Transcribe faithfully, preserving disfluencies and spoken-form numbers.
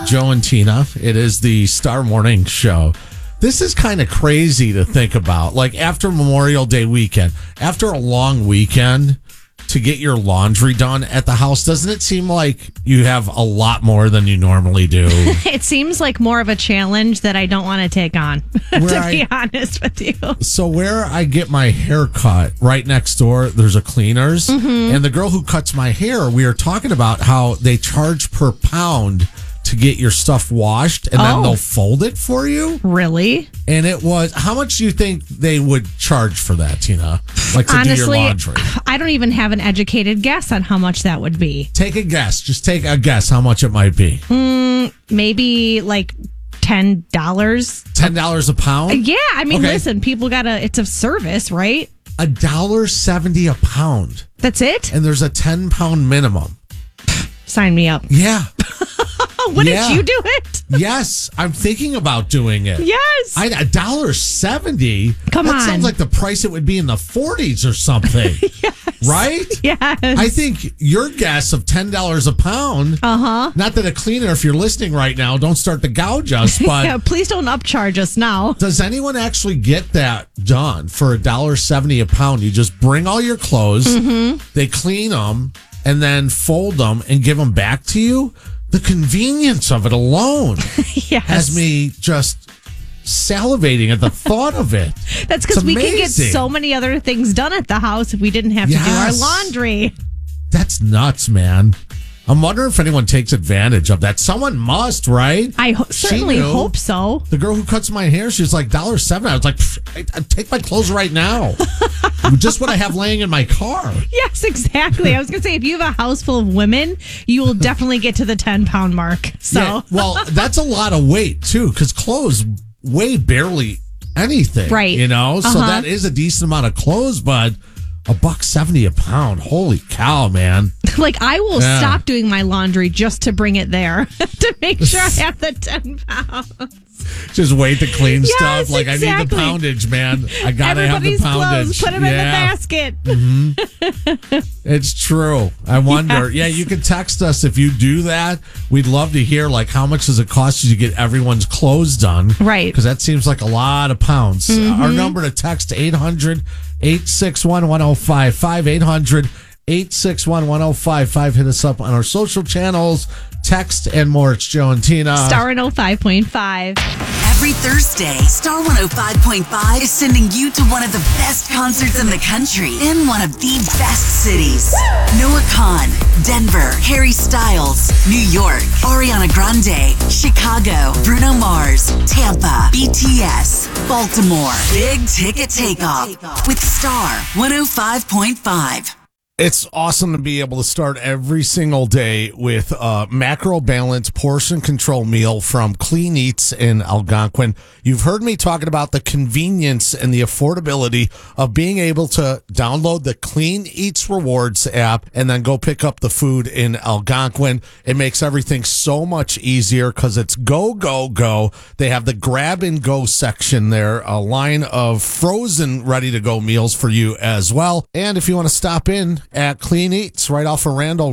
Joe and Tina. It is the Star Morning Show. This is kind of crazy to think about. Like after Memorial Day weekend, after a long weekend, to get your laundry done at the house, doesn't it seem like you have a lot more than you normally do? It seems like more of a challenge that I don't want to take on, to be I, honest with you. So where I get my hair cut, right next door, there's a cleaners. Mm-hmm. And the girl who cuts my hair, we were talking about how they charge per pound to get your stuff washed, and oh. then they'll fold it for you. Really? And it was, how much do you think they would charge for that, Tina? Like to Honestly, do your laundry? I don't even have an educated guess on how much that would be. Take a guess. Just take a guess how much it might be. Mm, maybe like ten dollars. ten dollars a pound? Yeah. I mean, okay. Listen, people got to, it's a service, right? a dollar seventy a pound. That's it? And there's a ten pound minimum. Sign me up. Yeah. Wouldn't yeah. you do it? Yes, I'm thinking about doing it. Yes. I, a dollar seventy. Come that on. That sounds like the price it would be in the forties or something. Yes. Right? Yes. I think your guess of ten dollars a pound. Uh huh. Not that a cleaner, if you're listening right now, don't start to gouge us. But yeah, please don't upcharge us now. Does anyone actually get that done for a dollar seventy a pound? You just bring all your clothes, mm-hmm. they clean them, and then fold them and give them back to you. The convenience of it alone yes. has me just salivating at the thought of it. That's because we can get so many other things done at the house if we didn't have yes. to do our laundry. That's nuts, man. I'm wondering if anyone takes advantage of that. Someone must, right? I ho- certainly hope so. The girl who cuts my hair, she's like, one dollar seventy. I was like, I, I take my clothes right now. Just what I have laying in my car. Yes, exactly. I was going to say, if you have a house full of women, you will definitely get to the ten pound mark. So, yeah, well, that's a lot of weight, too, because clothes weigh barely anything. Right. You know, uh-huh. so that is a decent amount of clothes, but a buck seventy a pound. Holy cow, man. Like, I will yeah. stop doing my laundry just to bring it there to make sure I have the ten pounds. Just wait to clean yes, stuff. Like, exactly. I need the poundage, man. I gotta Everybody's have the poundage. Clothes, put them yeah. in the basket. Mm-hmm. It's true. I wonder. Yes. Yeah, you can text us if you do that. We'd love to hear, like, how much does it cost you to get everyone's clothes done? Right. Because that seems like a lot of pounds. Mm-hmm. Our number to text, eight hundred, eight six one, one oh five five, eight hundred, eight six one, one oh five five. Hit us up on our social channels, text, and more. It's Joe and Tina. Star one oh five point five. Every Thursday, Star one oh five point five is sending you to one of the best concerts in the country in one of the best cities. Noah Kahan, Denver, Harry Styles, New York, Ariana Grande, Chicago, Bruno Mars, Tampa, B T S, Baltimore. Big ticket takeoff with Star one oh five point five. It's awesome to be able to start every single day with a macro balanced portion control meal from Clean Eats in Algonquin. You've heard me talking about the convenience and the affordability of being able to download the Clean Eats Rewards app and then go pick up the food in Algonquin. It makes everything so much easier because it's go, go, go. They have the grab and go section there, a line of frozen ready to go meals for you as well. And if you want to stop in at Clean Eats right off of Randall